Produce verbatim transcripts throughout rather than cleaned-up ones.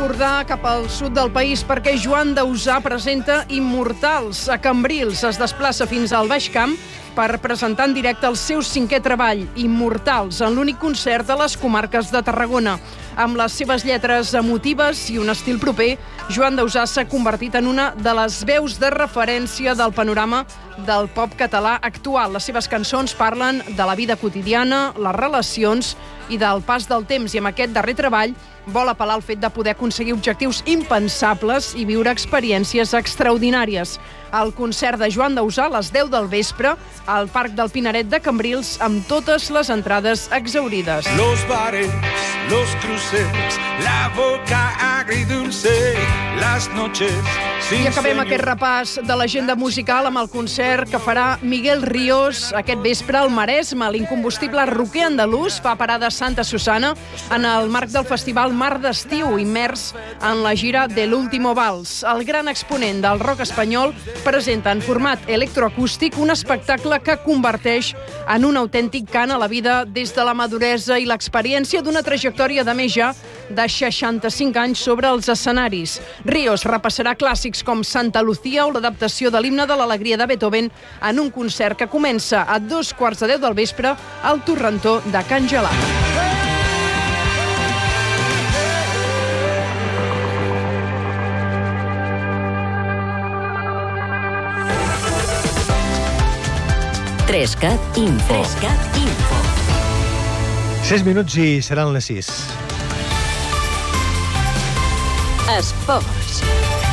l'Empordà, cap al sud del país, perquè Joan Dausà presenta Immortals. A Cambrils es desplaça fins al Baix Camp per presentar en directe el seu cinquè treball, Immortals, en l'únic concert de les comarques de Tarragona. Amb les seves lletres emotives i un estil proper, Joan Dausà s'ha convertit en una de les veus de referència del panorama del pop català actual. Les seves cançons parlen de la vida quotidiana, les relacions i del pas del temps, i amb aquest darrer treball vol apel·lar al fet de poder aconseguir objectius impensables i viure experiències extraordinàries. El concert de Joan Dausà a les deu del vespre al Parc del Pinaret de Cambrils, amb totes les entrades exhaurides. Los bares, los cruces, la boca agridulce, las noches sin I acabem señor. aquest repàs de l'agenda musical amb el concert que farà Miguel Ríos aquest vespre al Maresme. L'incombustible roquer andalús fa parada a Santa Susana en el marc del festival Mar d'Estiu, immers en la gira de l'Último Vals. El gran exponent del rock espanyol presenta en format electroacústic un espectacle que converteix en un autèntic cant a la vida des de la maduresa i l'experiència d'una trajectòria de més ja de seixanta-cinc anys sobre els escenaris. Ríos repassarà clàssics com Santa Lucía o l'adaptació de l'himne de l'alegria de Beethoven en un concert que comença a dos quarts de deu del vespre al Torrentó de Can Gelat. Trescat Info. Trescat Info. Sis minuts i seran les sis. Esports.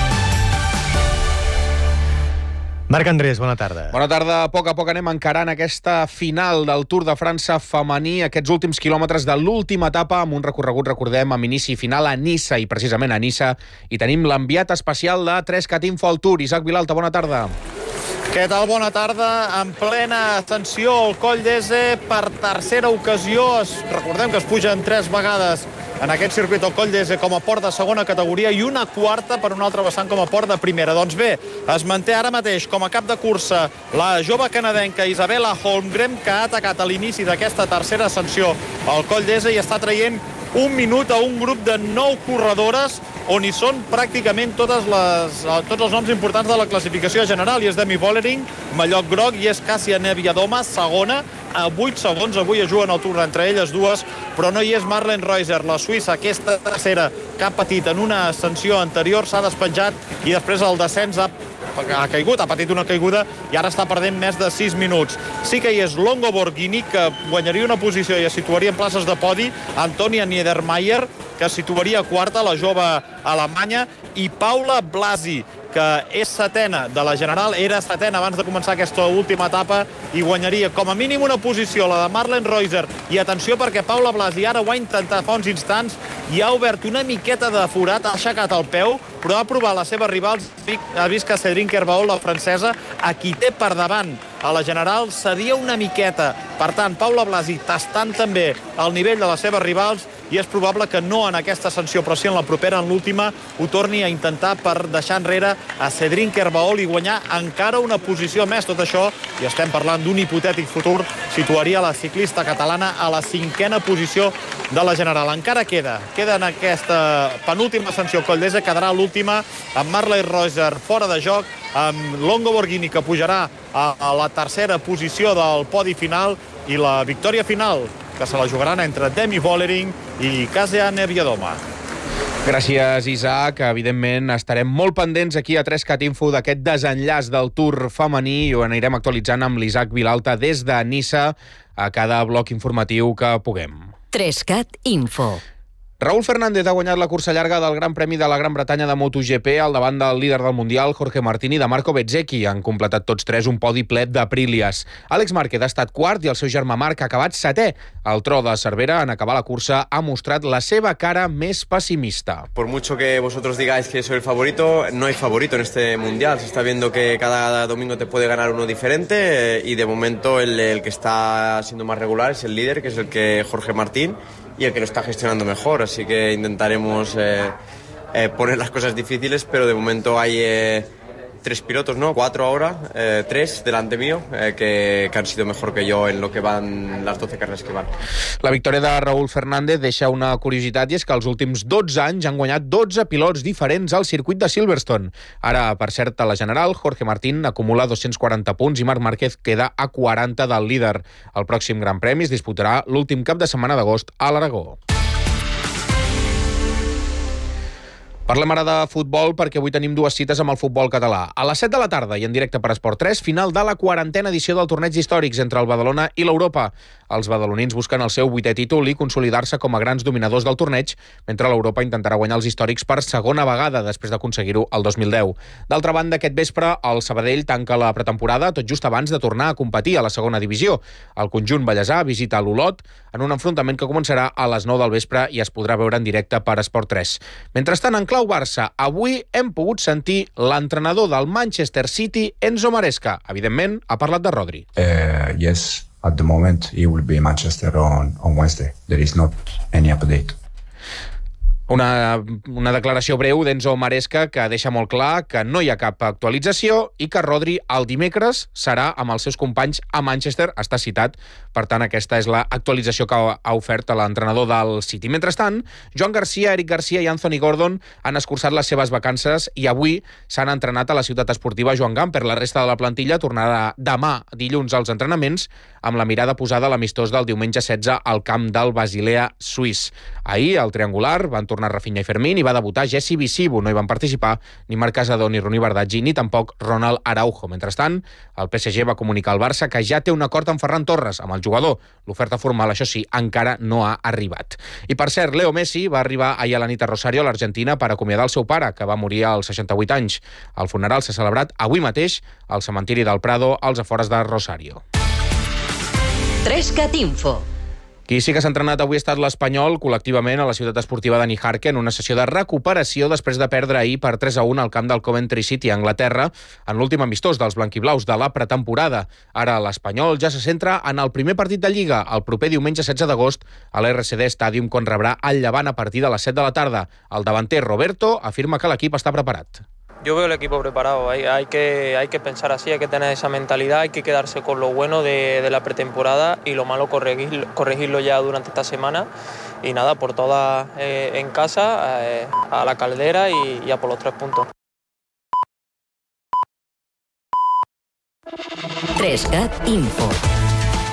Marc Andrés, bona tarda. Bona tarda. A poc a poc anem encarant aquesta final del Tour de França femení, aquests últims quilòmetres de l'última etapa, amb un recorregut, recordem, amb inici i final a Niça, i precisament a Niça hi tenim l'enviat especial de Trescat Info al Tour, Isaac Vilalta, bona tarda. Què tal? Bona tarda. En plena ascensió al Coll d'Ese per tercera ocasió. Es, recordem que es pugen tres vegades en aquest circuit al Coll d'Ese com a port de segona categoria i una quarta per un altre vessant com a port de primera. Doncs bé, es manté ara mateix com a cap de cursa la jove canadenca Isabella Holmgren, que ha atacat a l'inici d'aquesta tercera ascensió al Coll d'Ese i està traient un minut a un grup de nou corredores on hi són pràcticament totes les, tots els noms importants de la classificació general. I és Demi Vollering, mallot groc, i és Cássia Neviadoma, segona, a vuit segons. Avui es juguen el Tour entre elles dues, però no hi és Marlen Reuser, la suïssa, aquesta tercera que ha patit en una ascensió anterior, s'ha despenjat i després el descens ha ha caigut, ha patit una caiguda i ara està perdent més de sis minuts. Sí que hi és Longo Borghini, que guanyaria una posició i es situaria en places de podi, Antonia Niedermayer, que es situaria quarta, la jove alemanya, i Paula Blasi, que és setena de la general, era setena abans de començar aquesta última etapa i guanyaria com a mínim una posició, la de Marlen Reuser. I atenció, perquè Paula Blasi ara ho ha intentat fa uns instants i ha obert una miqueta de forat, ha aixecat el peu, però ha provat les seves rivals, ha vist que Cédric Kerbaol, la francesa, a qui té per davant a la general, cedia una miqueta. Per tant, Paula Blasi tastant també el nivell de les seves rivals, i és probable que no en aquesta ascensió, però sí en la propera, en l'última, ho torni a intentar per deixar enrere a Cédric Kerbaol i guanyar encara una posició més. Tot això, i estem parlant d'un hipotètic futur, situaria la ciclista catalana a la cinquena posició de la general. Encara queda, queda en aquesta penúltima ascensió al Coll d'Ese, quedarà l'última amb Marlen Reuser fora de joc, amb Longo Borghini, que pujarà a, a la tercera posició del podi final, i la victòria final, que se la jugaran entre Demi Vollering i Cássia Neviadoma. Gràcies, Isaac. Evidentment, estarem molt pendents aquí a Trescat Info d'aquest desenllaç del Tour femení i ho anirem actualitzant amb l'Isaac Vilalta des de Niça a cada bloc informatiu que puguem. Trescat Info. Raúl Fernández ha guanyat la cursa llarga del Gran Premi de la Gran Bretanya de MotoGP al davant del líder del Mundial, Jorge Martín, i de Marco Bezzecchi. Han completat tots tres un podi ple d'Aprilias. Àlex Márquez ha estat quart i el seu germà Marc ha acabat setè. El tro de Cervera, en acabar la cursa, ha mostrat la seva cara més pessimista. Por mucho que vosotros digáis que soy el favorito, no hay favorito en este Mundial. Se está viendo que cada domingo te puede ganar uno diferente, eh, y de momento el, el que está siendo más regular es el líder, que es el que Jorge Martín, y el que lo está gestionando mejor, así que intentaremos eh, eh, poner las cosas difíciles, pero de momento hay, eh, tres pilotos, ¿no? Cuatro ahora, eh, tres delante mío, eh, que, que han sido mejor que yo en lo que van las doce carreras que van. La victòria de Raúl Fernández deixa una curiositat, i és que els últims dotze anys han guanyat dotze pilots diferents al circuit de Silverstone. Ara, per cert, a la general, Jorge Martín acumula dos-cents quaranta punts i Marc Márquez queda a quaranta del líder. El pròxim Gran Premi es disputarà l'últim cap de setmana d'agost a l'Aragó. Parlem ara de futbol perquè avui tenim dues cites amb el futbol català. A les set de la tarda i en directe per Esport tres, final de la quarantena edició del torneig històrics entre el Badalona i l'Europa. Els badalonins busquen el seu vuitè títol i consolidar-se com a grans dominadors del torneig, mentre l'Europa intentarà guanyar els històrics per segona vegada després d'aconseguir-ho el dos mil deu. D'altra banda, aquest vespre el Sabadell tanca la pretemporada tot just abans de tornar a competir a la segona divisió. El conjunt ballesà visita l'Olot en un enfrontament que començarà a les nou del vespre i es podrà veure en directe per Esport tres. Mentrestant, en clau Barça, avui hem pogut sentir l'entrenador del Manchester City, Enzo Maresca. Evidentment, ha parlat de Rodri. Uh, yes, at the moment he will be in Manchester on, on Wednesday. There is not any update. Una, una declaració breu d'Enzo Maresca que deixa molt clar que no hi ha cap actualització i que Rodri el dimecres serà amb els seus companys a Manchester, està citat. Per tant, aquesta és l'actualització que ha ofert a l'entrenador del City. Mentrestant, Joan Garcia, Eric Garcia i Anthony Gordon han escurçat les seves vacances i avui s'han entrenat a la ciutat esportiva Joan Gamper. La resta de la plantilla tornarà demà, dilluns, als entrenaments, amb la mirada posada a l'amistós del diumenge setze al camp del Basilea suís. Ahir, al triangular, van tornar Rafinha i Fermín i va debutar Jesse Visibu. No hi van participar ni Marc Casadó, ni Ronny Bardaggi, ni tampoc Ronald Araujo. Mentrestant, el P S G va comunicar al Barça que ja té un acord amb Ferran Torres, amb el jugador. L'oferta formal, això sí, encara no ha arribat. I per cert, Leo Messi va arribar ahir a la nit a Rosario, a l'Argentina, per acomiadar el seu pare, que va morir als seixanta-vuit anys. El funeral s'ha celebrat avui mateix al cementiri del Prado, als afores de Rosario. Trescat Info. Qui sí que s'ha entrenat avui ha estat l'Espanyol, col·lectivament a la ciutat esportiva de Nijarque, en una sessió de recuperació després de perdre ahir per tres a un al camp del Coventry City, a Anglaterra, en l'últim amistós dels blanquiblaus de la pretemporada. Ara l'Espanyol ja se centra en el primer partit de Lliga, el proper diumenge setze d'agost, a l'R C D Stadium, quan rebrà el Llevant a partir de les set de la tarda. El davanter Roberto afirma que l'equip està preparat. Yo veo el equipo preparado, hay, hay, que, hay que pensar así, hay que tener esa mentalidad, hay que quedarse con lo bueno de, de la pretemporada y lo malo corregir, corregirlo ya durante esta semana. Y nada, por todas eh, en casa, eh, a la caldera y, y a por los tres puntos. Trescat Info.